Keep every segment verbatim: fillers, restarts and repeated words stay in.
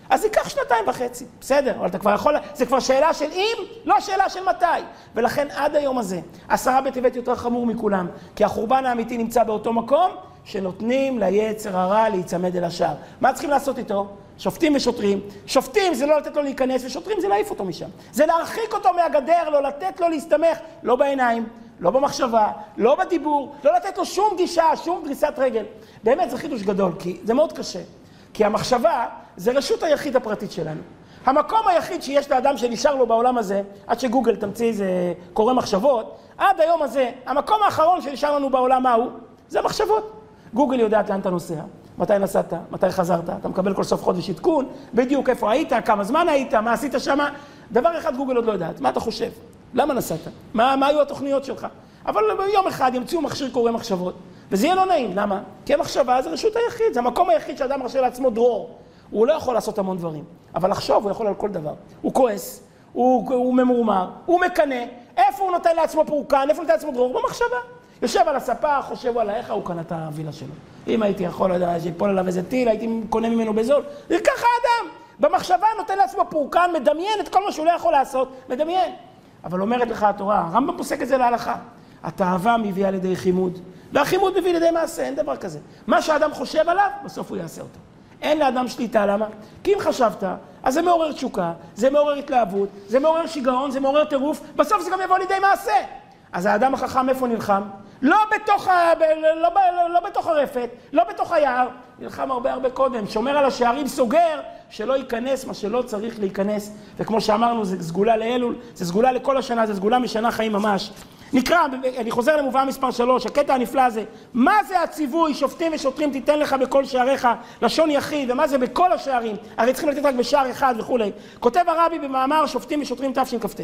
אז ייקח שנתיים וחצי, בסדר, אבל אתה כבר יכול, זה כבר שאלה של אם, לא שאלה של מתי. ולכן עד היום הזה, עשרה בטבת יותר חמור מכולם, כי החורבן האמיתי נמצא באותו מקום, שנותנים ליצר הרע להיצמד אל השער. מה צריכים לעשות איתו? שופטים ושוטרים. שופטים זה לא לתת לו להיכנס, ושוטרים זה להעיף אותו משם. זה להרחיק אותו מהגדר, לא לתת לו להסתמך, לא בעיניים, לא במחשבה, לא בדיבור, לא לתת לו שום גישה, שום דריסת רגל. באמת זה חידוש גדול, כי זה מאוד קשה. כי המחשבה זה רשות היחיד הפרטית שלנו. המקום היחיד שיש לאדם שנשאר לו בעולם הזה, עד שגוגל תמציא איזה קורא מחשבות, עד היום הזה, המקום האחרון שנשאר לנו בעולם מהו? זה מחשבות. גוגל יודעת לאן אתה נוסע, מתי נסעת, מתי חזרת, אתה מקבל כל סוף חודש עדכון, בדיוק איפה היית, כמה זמן היית, מה עשית שמה. דבר אחד גוגל עוד לא יודעת, מה אתה חושב? למה נסעת? מה, מה היו התוכניות שלך? אבל יום אחד ימצאו מכשיר קורא מחשבות, וזה יהיה לא נעים. למה? כי המחשבה זה רשות היחיד, זה המקום היחיד שאדם מרשה לעצמו דרור. הוא לא יכול לעשות המון דברים, אבל לחשוב הוא יכול על כל דבר. הוא כועס, הוא, הוא ממורמר, הוא מקנה. איפה הוא נותן לעצמו פורקן, איפה הוא נותן לעצמו דרור? במחשבה. יושב על הספה, חושב על איך הוא קנה את הווילה שלו. אם הייתי יכול לדעת שיפול עליו איזה טיל, הייתי קונה ממנו בזול. זה ככה אדם. במחשבה נותן לעצמו פורקן, מדמיין את כל מה שהוא לא יכול לעשות, מדמיין. אבל אומרת לך התורה, הרמב"ם פוסק את זה להלכה. התאווה מביאה לידי חימוד, והחימוד מביא לידי מעשה, אין דבר כזה. מה שהאדם חושב עליו, בסוף הוא יעשה אותו. אין לאדם שליטה, למה? כי אם חשבת, אז זה מעורר תשוקה, זה מעורר התלהבות, זה מעורר שיגעון, זה מעורר טירוף, בסוף זה גם יבוא לידי מעשה. אז האדם החכם איפה נלחם? לא בתוך, ה... לא, לא, לא בתוך הרפת, לא בתוך היער, נלחם הרבה הרבה קודם, שומר על השערים, סוגר, שלא ייכנס מה שלא צריך להיכנס, וכמו שאמרנו, זה סגולה לאלול, זה סגולה לכל השנה, זה סגולה משנה חיים ממש. נקרא, אני חוזר למובאה מספר שלוש, הקטע הנפלא הזה, מה זה הציווי, שופטים ושוטרים תיתן לך בכל שעריך, לשון יחיד, ומה זה בכל השערים, הרי צריכים לתת רק בשער אחד וכו'. כותב הרבי במאמר שופטים ושוטרים תשכ"ט.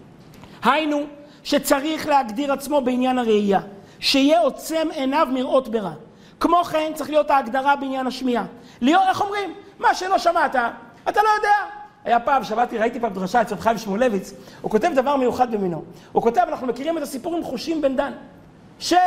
היינו, שצריך להגדיר עצמו בעניין הראייה, שיהיה עוצם עיניו מראות ברע. כמו כן צריך להיות ההגדרה בעניין השמיעה. להיות, איך אומרים? מה שלא שמעת, אתה לא יודע. היה פעם, שמעתי, ראיתי פעם דרשה אצל חיים שמואלביץ, הוא כותב דבר מיוחד במינו. הוא כותב, אנחנו מכירים את הסיפור עם חושים בן דן, שהם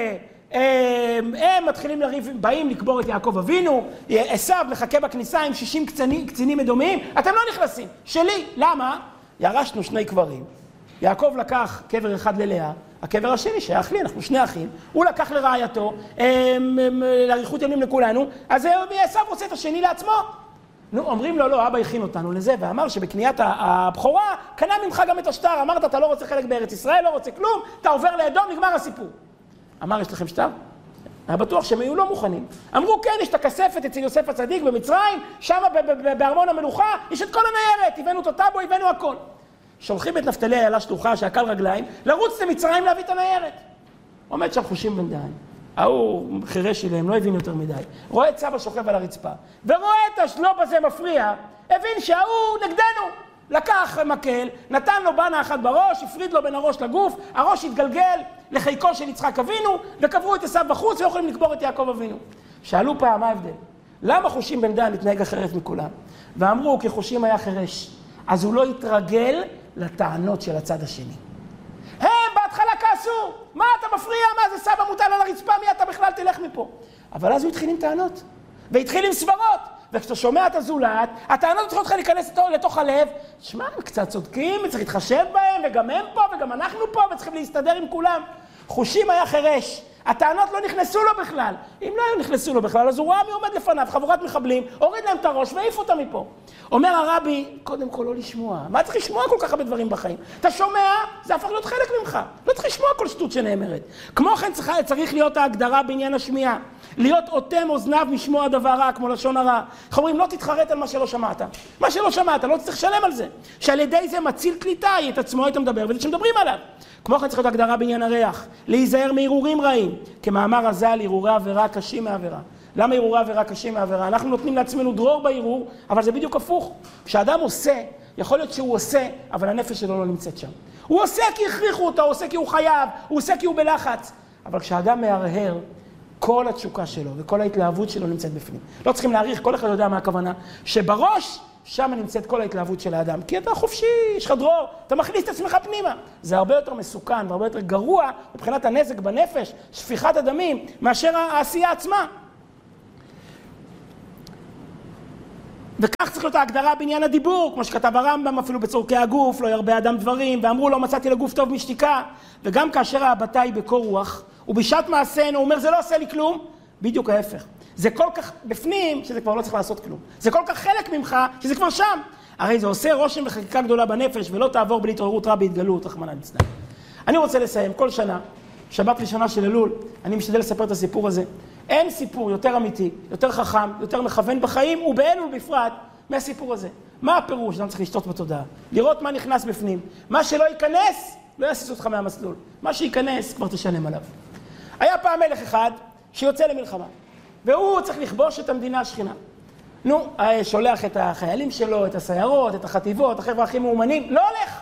מתחילים לריב, באים לקבור את יעקב אבינו, עשיו מחכה בכניסה עם שישים קצינים, קצינים אדומיים, אתם לא נכנסים. שלי, למה? ירשנו שני קברים. יעקב לקח קבר אחד ללאה, הקבר השני שייך לי, אנחנו שני אחים, הוא לקח לרעייתו, לאריכות ימים לכולנו, אז עשיו רוצה את השני לעצמו. נו, אומרים לו, לא, אבא הכין אותנו לזה, ואמר שבקניית הבכורה, קנה ממך גם את השטר, אמרת, אתה לא רוצה חלק בארץ ישראל, לא רוצה כלום, אתה עובר לאדום, נגמר הסיפור. אמר, יש לכם שטר? היה בטוח שהם היו לא מוכנים. אמרו, כן, יש את הכספת אצל יוסף הצדיק במצרים, שם בארמון המלוכה, יש את כל הניירת, הבאנו את הטאבו, הבאנו הכל. שולחים את נפתלי איילה שלוחה, שעקל רגליים, לרוץ למצרים להביא את הניירת. עומד שם חושים בן דן. ההוא חירש אליהם, לא הבין יותר מדי. רואה את סבא שוכב על הרצפה, ורואה את השלוב הזה מפריע, הבין שההוא נגדנו. לקח מקל, נתן לו בנה אחת בראש, הפריד לו בין הראש לגוף, הראש התגלגל לחיקו של יצחק אבינו, וקברו את עשיו בחוץ, ויכולים לקבור את יעקב אבינו. שאלו פעם, מה ההבדל? למה חושים בן דן התנהג אחרת מכולם? ואמרו, כי חושים היה חירש, אז הוא לא התרגל לטענות של הצד השני. הם בהתחלה כעסו, מה אתה מפריע, מה זה סבא מוטל על הרצפה, מי אתה בכלל תלך מפה? אבל אז הוא התחיל עם טענות, והתחיל עם סברות, וכשאתה שומע את הזולת, הטענות צריכות לך להיכנס לתוך הלב, שמע, הם קצת צודקים, צריך להתחשב בהם, וגם הם פה, וגם אנחנו פה, וצריכים להסתדר עם כולם. חושים היה חירש, הטענות לא נכנסו לו בכלל. אם לא היו נכנסו לו בכלל, אז הוא ראה מי עומד לפניו, חבורת מחבלים, הוריד להם את הראש והעיף אותם מפה. אומר הרבי, קודם כל לא לשמוע. מה צריך לשמוע כל כך הרבה דברים בחיים? אתה שומע, זה הפך להיות חלק ממך. לא צריך לשמוע כל שטות שנאמרת. כמו כן צריך, צריך להיות ההגדרה בעניין השמיעה. להיות אוטם אוזניו משמוע דבר רע, כמו לשון הרע. איך אומרים, לא תתחרט על מה שלא שמעת. מה שלא שמעת, לא צריך לשלם על זה. שעל ידי זה מציל קליטה, את עצמו היית מדבר, וזה שמדברים עליו. כמו כן צריך להיות הגדרה בעניין הריח. להיזהר מהרהורים רעים. כמאמר הז"ל, הרהורי עבירה קשים מעבירה. למה הרהורי עבירה קשים מעבירה? אנחנו נותנים לעצמנו דרור בהרהור, אבל זה בדיוק הפוך. כשאדם עושה, יכול להיות שהוא עושה, אבל הנפש שלו לא נמצאת שם. הוא עושה כי הכריחו אותו, הוא עושה כי הוא חייב, הוא עושה כי הוא בלחץ. אבל כשאדם מהרהר, כל התשוקה שלו וכל ההתלהבות שלו נמצאת בפנים. לא צריכים להעריך, כל אחד יודע מה הכוונה, שבראש שם נמצאת כל ההתלהבות של האדם. כי אתה חופשי, יש לך דרור, אתה מכניס את עצמך פנימה. זה הרבה יותר מסוכן והרבה יותר גרוע מבחינת הנזק בנפש, שפיכת הדמים, מאשר העשייה עצמה. וכך צריך להיות ההגדרה בעניין הדיבור, כמו שכתב הרמב"ם אפילו בצורכי הגוף, לא ירבה אדם דברים, ואמרו לו מצאתי לגוף טוב משתיקה, וגם כאשר ההבטה היא בקור רוח, ובשעת מעשינו, הוא אומר זה לא עושה לי כלום, בדיוק ההפך. זה כל כך בפנים שזה כבר לא צריך לעשות כלום. זה כל כך חלק ממך שזה כבר שם. הרי זה עושה רושם וחקיקה גדולה בנפש, ולא תעבור בלי התעוררות רע בהתגלות, רחמנא ליצלן. אני רוצה לסיים, כל שנה, שבת ראשונה של אלול, אני משתדל לספר את הסיפור הזה. אין סיפור יותר אמיתי, יותר חכם, יותר מכוון בחיים, ובאלול בפרט, מהסיפור הזה. מה הפירוש? אדם צריך לשתות בתודעה. לראות מה נכנס בפנים. מה שלא ייכנס, לא יסיס אותך מהמסלול. מה שייכנס, כבר תשלם עליו. היה פעם מלך אחד שיוצא למלחמה, והוא צריך לכבוש את המדינה השכנה. נו, שולח את החיילים שלו, את הסיירות, את החטיבות, החבר'ה הכי מאומנים, לא הולך.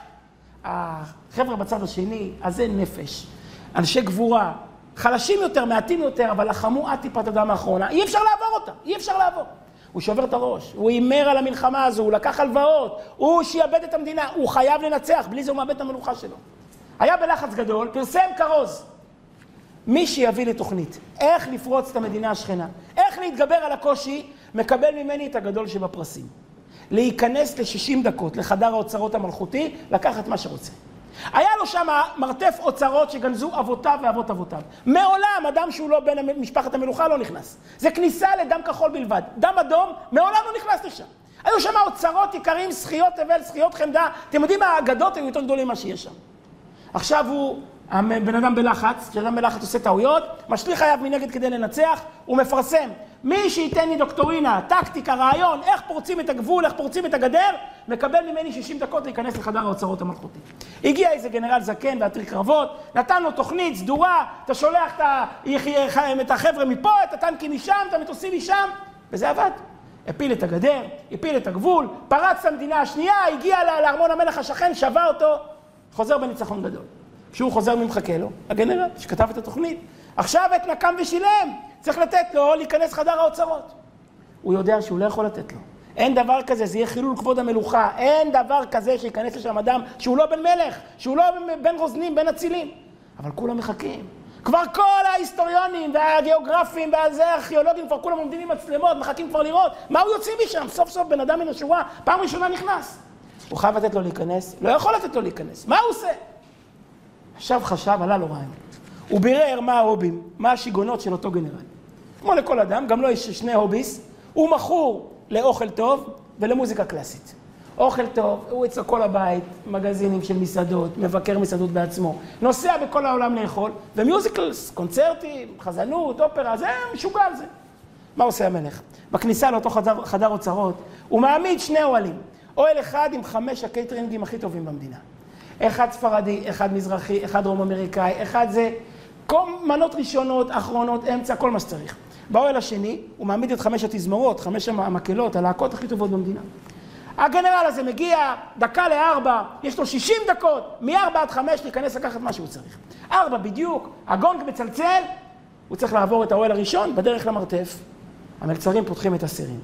החבר'ה בצד השני, אז זה נפש. אנשי גבורה, חלשים יותר, מעטים יותר, אבל לחמו עד טיפת הדם האחרונה. אי אפשר לעבור אותה, אי אפשר לעבור. הוא שובר את הראש, הוא הימר על המלחמה הזו, הוא לקח הלוואות, הוא שיאבד את המדינה, הוא חייב לנצח, בלי זה הוא מאבד את המלוכה שלו. היה בלחץ גדול, פרסם כרוז. מי שיביא לי תוכנית, איך לפרוץ את המדינה השכנה, איך להתגבר על הקושי, מקבל ממני את הגדול שבפרסים. להיכנס ל-שישים דקות לחדר האוצרות המלכותי, לקחת מה שרוצה. היה לו שם מרתף אוצרות שגנזו אבותיו ואבות אבותיו. מעולם אדם שהוא לא בן משפחת המלוכה לא נכנס. זה כניסה לדם כחול בלבד. דם אדום מעולם לא נכנס לשם. היו שם אוצרות עיקריים, שחיות תבל, שחיות חמדה. אתם יודעים מה, האגדות היו יותר גדולים מה שיש שם. עכשיו הוא, הבן אדם בלחץ, כשאדם בלחץ עושה טעויות, משליך חייו מנגד כדי לנצח, הוא מפרסם. מי שייתן לי דוקטורינה, טקטיקה, רעיון, איך פורצים את הגבול, איך פורצים את הגדר, מקבל ממני שישים דקות להיכנס לחדר האוצרות המלכותי. הגיע איזה גנרל זקן ועתיר קרבות, נתן לו תוכנית סדורה, אתה שולח את החבר'ה מפה, את הטנקים משם, את המטוסים משם, וזה עבד. הפיל את הגדר, הפיל את הגבול, פרץ את המדינה השנייה, הגיע לארמון המלך השכן, שווה אותו, חוזר בניצחון גדול. כשהוא חוזר ממחכה לו, הגנרל שכתב את התוכנית, עכשיו את נקם ושילם, צריך לתת לו להיכנס חדר האוצרות. הוא יודע שהוא לא יכול לתת לו. אין דבר כזה, זה יהיה חילול כבוד המלוכה, אין דבר כזה שיכנס לשם אדם שהוא לא בן מלך, שהוא לא בן רוזנים, בן אצילים. אבל כולם מחכים. כבר כל ההיסטוריונים והגיאוגרפים והארכיאולוגים, כבר כולם עומדים עם מצלמות, מחכים כבר לראות מה הוא יוצא משם. סוף סוף בן אדם מן השורה, פעם ראשונה נכנס. הוא חייב לתת לו להיכנס, לא יכול לתת לו להיכנס. מה הוא עושה? עכשיו חשב, עלה לו רעיון. הוא בירר מה ההובים, מה השיגונות של אותו גנרל. כמו לכל אדם, גם לא יש שני הוביס, הוא מכור לאוכל טוב ולמוזיקה קלאסית. אוכל טוב, הוא אצלו כל הבית, מגזינים של מסעדות, מבקר מסעדות בעצמו, נוסע בכל העולם לאכול, ומיוזיקלס, קונצרטים, חזנות, אופרה, זה משוגע על זה. מה עושה המלך? בכניסה לאותו חדר, חדר אוצרות, הוא מעמיד שני אוהלים. אוהל אחד עם חמש הקייטרינגים הכי טובים במדינה. אחד ספרדי, אחד מזרחי, אחד דרום אמריקאי, אחד זה כל מנות ראשונות, אחרונות, אמצע, כל מה שצריך. באוהל השני, הוא מעמיד את חמש התזמורות, חמש המקהלות, הלהקות הכי טובות במדינה. הגנרל הזה מגיע, דקה לארבע, יש לו שישים דקות, מארבע עד חמש להיכנס לקחת מה שהוא צריך. ארבע בדיוק, הגונג מצלצל, הוא צריך לעבור את האוהל הראשון, בדרך למרתף, המלצרים פותחים את הסירים.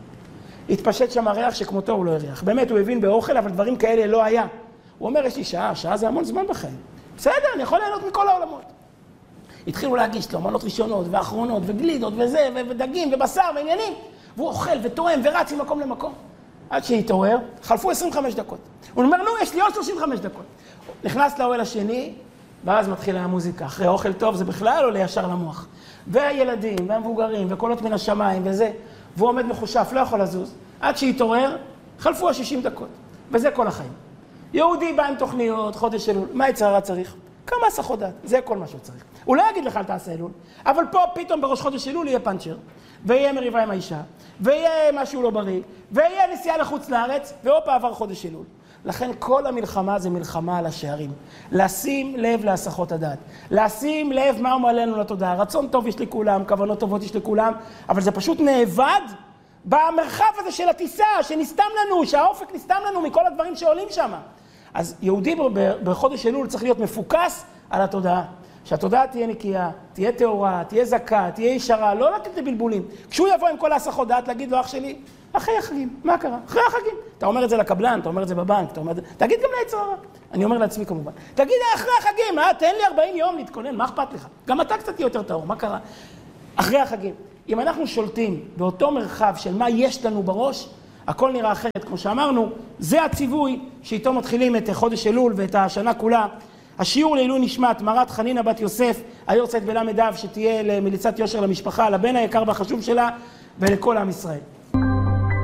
התפשט שם הריח שכמותו הוא לא הריח. באמת הוא הבין באוכל, אבל דברים כאלה לא היה. הוא אומר, יש לי שעה, שעה זה המון זמן בחיים. בסדר, אני יכול ליהנות מכל העולמות. התחילו להגיש לו מנות ראשונות ואחרונות וגלידות וזה, ודגים ובשר ועניינים. והוא אוכל וטועם ורץ ממקום למקום. עד שהתעורר, חלפו עשרים וחמש דקות. הוא אומר, נו, יש לי עוד שלושים וחמש דקות. נכנס לאוהל השני, ואז מתחילה המוזיקה. אחרי אוכל טוב זה בכלל עולה ישר למוח. והילדים והמבוגרים וקולות מן השמיים וזה. והוא עומד מחושף, לא יכול לזוז. עד שהתעורר, חלפו ה-שישים דקות. וזה כל החיים. יהודי בא עם תוכניות, חודש אלול. מה יצר הרע צריך? כמה הסחות דעת. זה כל מה שהוא צריך. הוא לא יגיד לך אל תעשה אלול, אבל פה פתאום בראש חודש אלול יהיה פנצ'ר, ויהיה מריבה עם האישה, ויהיה משהו לא בריא, ויהיה נסיעה לחוץ לארץ, ואופה עבר חודש אלול. לכן כל המלחמה זה מלחמה על השערים. לשים לב להסחות הדעת. לשים לב מה אומר לנו לתודעה. רצון טוב יש לכולם, כוונות טובות יש לכולם, אבל זה פשוט נאבד במרחב הזה של הטיסה, שנסתם לנו, שהאופק נסתם לנו מכל הדברים שעולים שם. אז יהודי בחודש אלול צריך להיות מפוקס על התודעה. שהתודעה תהיה נקייה, תהיה תאורה, תהיה זכה, תהיה ישרה, לא לתת לבלבולים. כשהוא יבוא עם כל ההסחות דעת להגיד לו, אח שלי, אחרי החגים, מה קרה? אחרי החגים. אתה אומר את זה לקבלן, אתה אומר את זה בבנק, אתה אומר את זה... תגיד גם ליצר הרע. אני אומר לעצמי כמובן. תגיד אחרי החגים, אה? תן לי ארבעים יום להתכונן, מה אכפת לך? גם אתה קצת יותר טהור, מה קרה? אחרי החגים. אם אנחנו שולטים באותו מרחב של מה יש לנו בראש, הכל נראה אחרת, כמו שאמרנו. זה הציווי שאיתו מתחילים את חודש אלול ואת השנה כולה. השיעור לעילוי נשמת מרת חנינה בת יוסף, היורצייט בל"ו, שתהיה למליצת יושר למשפחה, לבן היקר והחשוב שלה ולכל עם ישראל.